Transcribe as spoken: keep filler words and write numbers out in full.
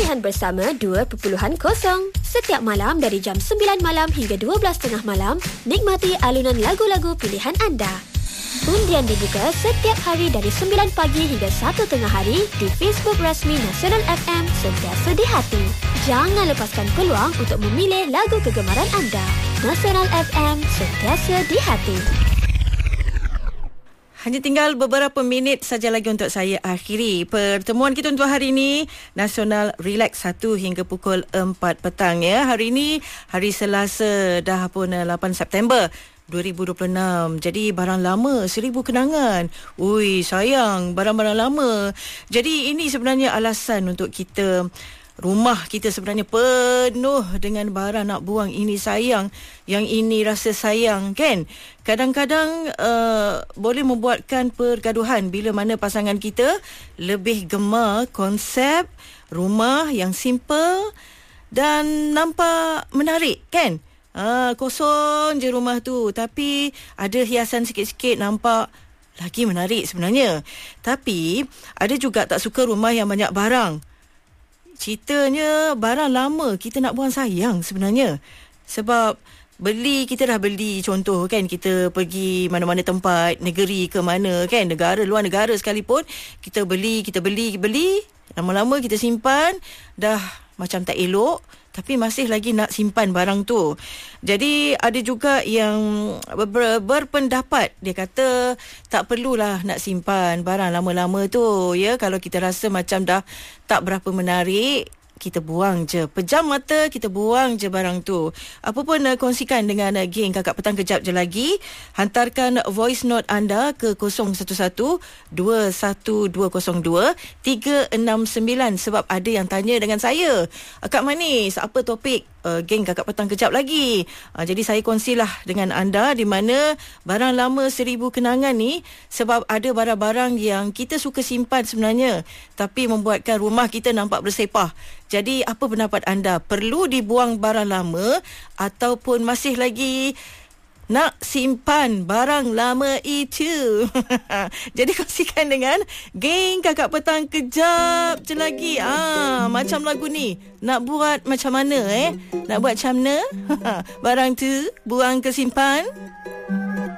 Pilihan Bersama dua titik kosong. Setiap malam dari jam sembilan malam hingga dua belas tiga puluh malam, nikmati alunan lagu-lagu pilihan anda. Undian dibuka setiap hari dari sembilan pagi hingga satu tengah hari di Facebook rasmi Nasional F M Sentiasa di Hati. Jangan lepaskan peluang untuk memilih lagu kegemaran anda. Nasional F M Sentiasa di Hati. Hanya tinggal beberapa minit saja lagi untuk saya akhiri pertemuan kita untuk hari ini. Nasional Relax satu hingga pukul empat petang ya. Hari ini hari Selasa, dah pun lapan September dua ribu dua puluh enam. Jadi barang lama, seribu kenangan. Ui, sayang, barang-barang lama. Jadi ini sebenarnya alasan untuk kita, rumah kita sebenarnya penuh dengan barang nak buang. Ini sayang, yang ini rasa sayang, kan? Kadang-kadang uh, boleh membuatkan pergaduhan bila mana pasangan kita lebih gemar konsep rumah yang simple dan nampak menarik, kan? Ah, kosong je rumah tu, tapi ada hiasan sikit-sikit, nampak lagi menarik sebenarnya. Tapi ada juga tak suka rumah yang banyak barang. Ceritanya barang lama kita nak buang sayang sebenarnya. Sebab beli, kita dah beli, contoh kan, kita pergi mana-mana tempat, negeri ke mana kan, negara, luar negara sekalipun, kita beli, kita beli, beli, lama-lama kita simpan, dah macam tak elok, tapi masih lagi nak simpan barang tu. Jadi ada juga yang ber- berpendapat, dia kata tak perlulah nak simpan barang lama-lama tu ya. Kalau kita rasa macam dah tak berapa menarik, kita buang je, pejam mata, kita buang je barang tu. Apa pun uh, kongsikan dengan uh, geng Kakak Petang kejap je lagi. Hantarkan voice note anda ke kosong satu satu dua satu dua kosong dua tiga enam sembilan sebab ada yang tanya dengan saya, Kak Manis, apa topik uh, geng Kakak Petang kejap lagi? Uh, jadi saya kongsilah dengan anda di mana barang lama seribu kenangan ni, sebab ada barang-barang yang kita suka simpan sebenarnya, tapi membuatkan rumah kita nampak bersepah. Jadi apa pendapat anda? Perlu dibuang barang lama ataupun masih lagi nak simpan barang lama itu? Jadi kongsikan dengan geng Kakak Petang kejap je lagi. Ah, macam lagu ni, nak buat macam mana eh? Nak buat macam mana? Barang tu buang ke simpan?